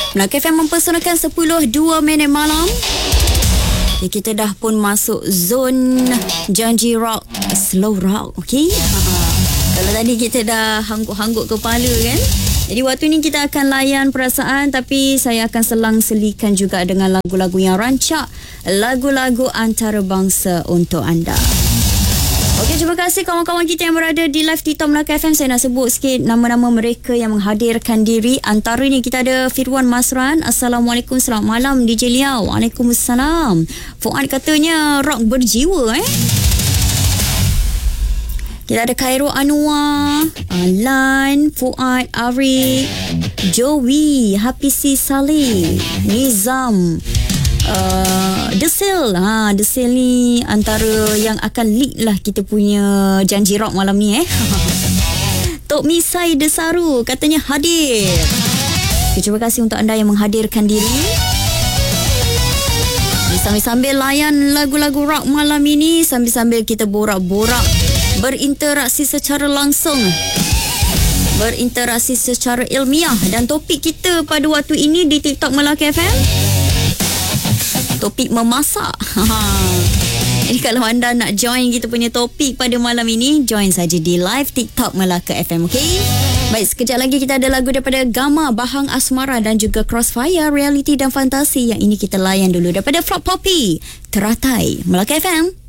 Melaka FM mempersembahkan 10.02 malam. Kita dah pun masuk zon janji rock, slow rock, okey? Kalau tadi kita dah hangguk-hangguk kepala kan? Jadi waktu ni kita akan layan perasaan, tapi saya akan selang-selikan juga dengan lagu-lagu yang rancak, lagu-lagu antarabangsa untuk anda. Okey, terima kasih kawan-kawan kita yang berada di live TikTok Melaka FM. Saya nak sebut sikit nama-nama mereka yang menghadirkan diri. Antaranya kita ada Firwan Masran. Assalamualaikum, selamat malam DJ Liau. Waalaikumsalam. Fuad katanya rock berjiwa Kita ada Khairul Anwar, Lan, Fuad, Ari, Joey, Hafizi Saleh, Nizam, Desil. Desil ni antara yang akan lead lah kita punya janji rock malam ni Tok Misai Desaru katanya hadir. Terima kasih untuk anda yang menghadirkan diri. Sambil-sambil layan lagu-lagu rock malam ini, sambil-sambil kita borak-borak, berinteraksi secara langsung, berinteraksi secara ilmiah. Dan topik kita pada waktu ini di TikTok Melaka FM, topik memasak. Jadi kalau anda nak join kita punya topik pada malam ini, join saja di live TikTok Melaka FM, okey? Baik, sekejap lagi kita ada lagu daripada Gama, Bahang Asmara dan juga Crossfire, Reality dan Fantasi. Yang ini kita layan dulu daripada Flop Poppy, Teratai, Melaka FM.